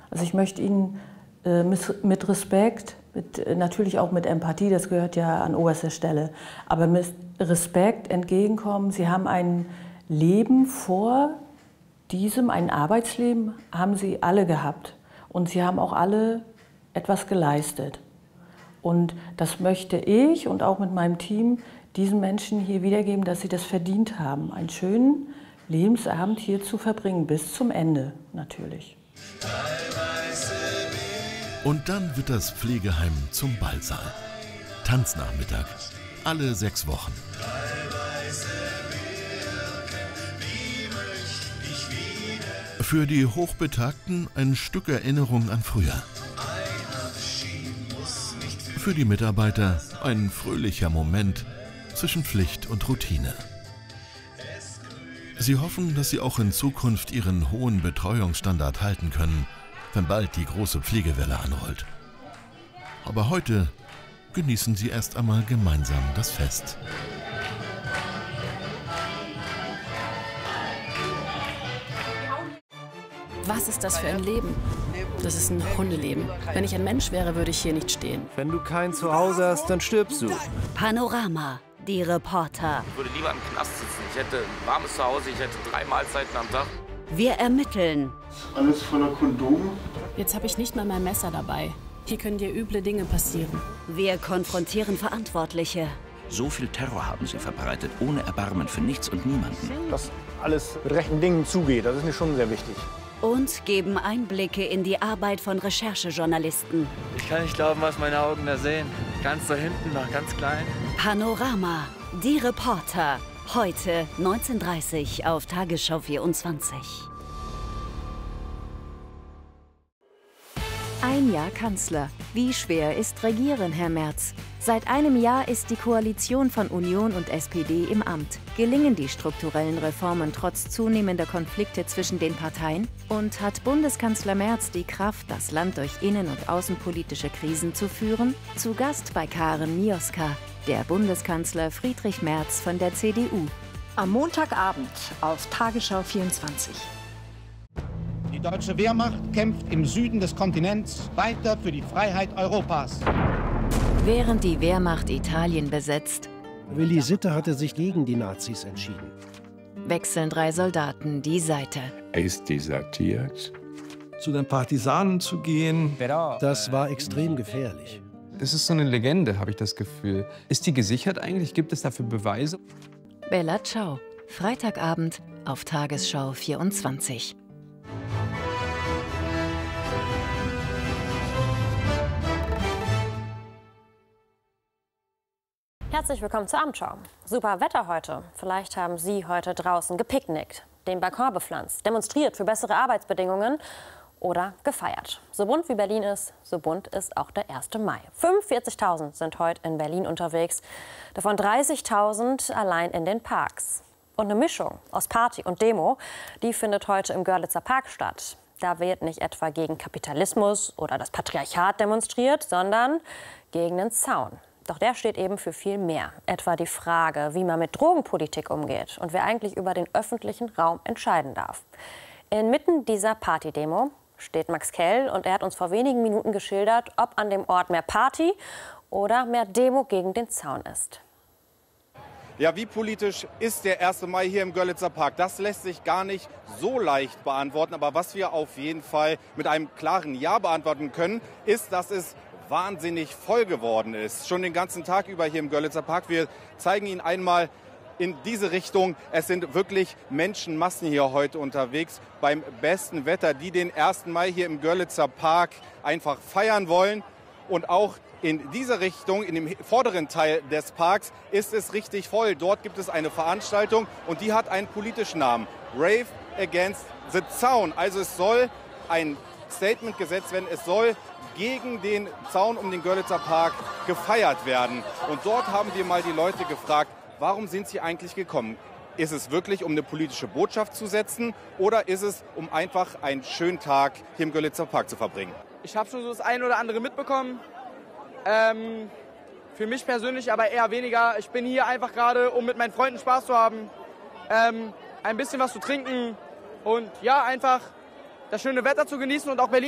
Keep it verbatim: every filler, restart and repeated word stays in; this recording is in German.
Also ich möchte ihnen äh, mit, mit Respekt, mit, äh, natürlich auch mit Empathie, das gehört ja an oberster Stelle, aber mit Respekt entgegenkommen. Sie haben ein Leben vor diesem, ein Arbeitsleben haben sie alle gehabt und sie haben auch alle etwas geleistet. Und das möchte ich und auch mit meinem Team diesen Menschen hier wiedergeben, dass sie das verdient haben, einen schönen Lebensabend hier zu verbringen, bis zum Ende natürlich. Und dann wird das Pflegeheim zum Ballsaal. Tanznachmittag, alle sechs Wochen. Für die Hochbetagten ein Stück Erinnerung an früher. Für die Mitarbeiter ein fröhlicher Moment zwischen Pflicht und Routine. Sie hoffen, dass sie auch in Zukunft ihren hohen Betreuungsstandard halten können, wenn bald die große Pflegewelle anrollt. Aber heute genießen sie erst einmal gemeinsam das Fest. Was ist das für ein Leben? Das ist ein Hundeleben. Wenn ich ein Mensch wäre, würde ich hier nicht stehen. Wenn du kein Zuhause hast, dann stirbst du. Panorama, die Reporter. Ich würde lieber im Knast sitzen. Ich hätte ein warmes Zuhause, ich hätte drei Mahlzeiten am Tag. Wir ermitteln. Alles voller Kondome. Jetzt habe ich nicht mal mein Messer dabei. Hier können dir üble Dinge passieren. Wir konfrontieren Verantwortliche. So viel Terror haben sie verbreitet, ohne Erbarmen für nichts und niemanden. Dass alles mit rechten Dingen zugeht, das ist mir schon sehr wichtig. Und geben Einblicke in die Arbeit von Recherchejournalisten. Ich kann nicht glauben, was meine Augen da sehen. Ganz da hinten noch, ganz klein. Panorama, die Reporter. Heute neunzehn Uhr dreißig auf Tagesschau vierundzwanzig. Ein Jahr Kanzler. Wie schwer ist Regieren, Herr Merz? Seit einem Jahr ist die Koalition von Union und S P D im Amt. Gelingen die strukturellen Reformen trotz zunehmender Konflikte zwischen den Parteien? Und hat Bundeskanzler Merz die Kraft, das Land durch innen- und außenpolitische Krisen zu führen? Zu Gast bei Karen Mioska, der Bundeskanzler Friedrich Merz von der C D U. Am Montagabend auf Tagesschau vierundzwanzig. Die deutsche Wehrmacht kämpft im Süden des Kontinents weiter für die Freiheit Europas. Während die Wehrmacht Italien besetzt, Willi Sitte hatte sich gegen die Nazis entschieden. Wechseln drei Soldaten die Seite. Er ist desertiert. Zu den Partisanen zu gehen, das war extrem gefährlich. Es ist so eine Legende, habe ich das Gefühl. Ist die gesichert eigentlich? Gibt es dafür Beweise? Bella Ciao, Freitagabend auf Tagesschau vierundzwanzig. Herzlich willkommen zur Abendschau. Super Wetter heute. Vielleicht haben Sie heute draußen gepicknickt, den Balkon bepflanzt, demonstriert für bessere Arbeitsbedingungen oder gefeiert. So bunt wie Berlin ist, so bunt ist auch der erste Mai. fünfundvierzigtausend sind heute in Berlin unterwegs, davon dreißigtausend allein in den Parks. Und eine Mischung aus Party und Demo, die findet heute im Görlitzer Park statt. Da wird nicht etwa gegen Kapitalismus oder das Patriarchat demonstriert, sondern gegen den Zaun. Doch der steht eben für viel mehr. Etwa die Frage, wie man mit Drogenpolitik umgeht und wer eigentlich über den öffentlichen Raum entscheiden darf. Inmitten dieser Partydemo steht Max Kell und er hat uns vor wenigen Minuten geschildert, ob an dem Ort mehr Party oder mehr Demo gegen den Zaun ist. Ja, wie politisch ist der erste Mai hier im Görlitzer Park? Das lässt sich gar nicht so leicht beantworten. Aber was wir auf jeden Fall mit einem klaren Ja beantworten können, ist, dass es wahnsinnig voll geworden ist. Schon den ganzen Tag über hier im Görlitzer Park. Wir zeigen Ihnen einmal in diese Richtung. Es sind wirklich Menschenmassen hier heute unterwegs beim besten Wetter, die den ersten Mai hier im Görlitzer Park einfach feiern wollen. Und auch in dieser Richtung, in dem vorderen Teil des Parks, ist es richtig voll. Dort gibt es eine Veranstaltung und die hat einen politischen Namen. Rave Against the Zaun. Also es soll ein Statement gesetzt werden. Es soll gegen den Zaun um den Görlitzer Park gefeiert werden. Und dort haben wir mal die Leute gefragt, warum sind sie eigentlich gekommen? Ist es wirklich, um eine politische Botschaft zu setzen oder ist es, um einfach einen schönen Tag hier im Görlitzer Park zu verbringen? Ich habe schon so das eine oder andere mitbekommen. Ähm, für mich persönlich aber eher weniger. Ich bin hier einfach gerade, um mit meinen Freunden Spaß zu haben, ähm, ein bisschen was zu trinken und ja, einfach das schöne Wetter zu genießen und auch Berlin